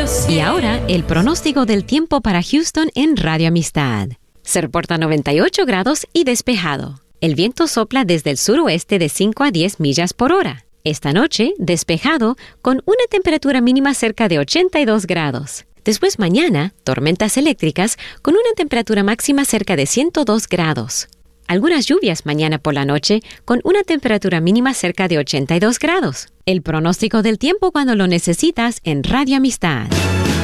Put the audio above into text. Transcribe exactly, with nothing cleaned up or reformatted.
Y ahora, el pronóstico del tiempo para Houston en Radio Amistad. Se reporta noventa y ocho grados y despejado. El viento sopla desde el suroeste de cinco a diez millas por hora. Esta noche, despejado, con una temperatura mínima cerca de ochenta y dos grados. Después mañana, tormentas eléctricas con una temperatura máxima cerca de ciento dos grados. Algunas lluvias mañana por la noche con una temperatura mínima cerca de ochenta y dos grados. El pronóstico del tiempo cuando lo necesitas en Radio Amistad.